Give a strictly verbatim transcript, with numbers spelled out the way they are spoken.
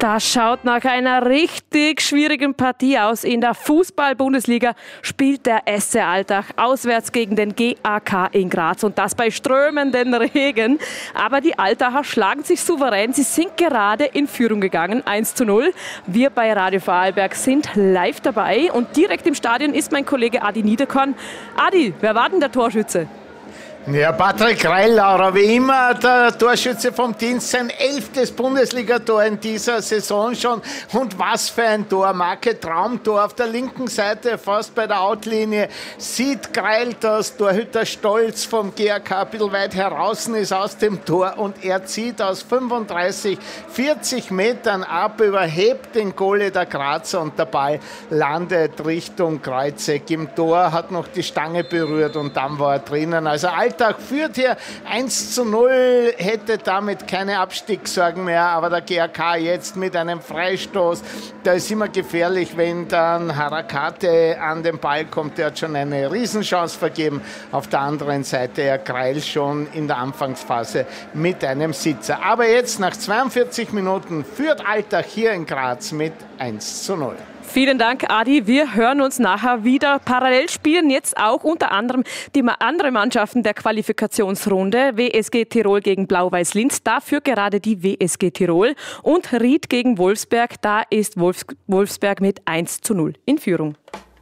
Das schaut nach einer richtig schwierigen Partie aus. In der Fußball-Bundesliga spielt der S C Altach auswärts gegen den G A K in Graz und das bei strömenden Regen. Aber die Altacher schlagen sich souverän. Sie sind gerade in Führung gegangen, eins zu null. Wir bei Radio Vorarlberg sind live dabei und direkt im Stadion ist mein Kollege Adi Niederkorn. Adi, wer war denn der Torschütze? Ja, Patrick Greillauer, wie immer der Torschütze vom Dienst, sein elftes Bundesligator in dieser Saison schon. Und was für ein Tor, Marke Traumtor auf der linken Seite, fast bei der Outlinie. Sieht Greil, dass Torhüter Stolz vom G A K ein bisschen weit heraus ist aus dem Tor und er zieht aus fünfunddreißig, vierzig Metern ab, überhebt den Goalie der Grazer und der Ball landet Richtung Kreuzeck. Im Tor hat noch die Stange berührt und dann war er drinnen. Also Alltag führt hier eins zu null, hätte damit keine Abstiegssorgen mehr, aber der G A K jetzt mit einem Freistoß, da ist immer gefährlich, wenn dann Harakate an den Ball kommt, der hat schon eine Riesenchance vergeben. Auf der anderen Seite Herr Greil schon in der Anfangsphase mit einem Sitzer. Aber jetzt nach zweiundvierzig Minuten führt Altach hier in Graz mit eins zu null. Vielen Dank, Adi. Wir hören uns nachher wieder. Parallel spielen jetzt auch unter anderem die anderen Mannschaften der Qualifikationsrunde. W S G Tirol gegen Blau-Weiß Linz, dafür gerade die W S G Tirol. Und Ried gegen Wolfsberg, da ist Wolfs- Wolfsberg mit eins zu null in Führung.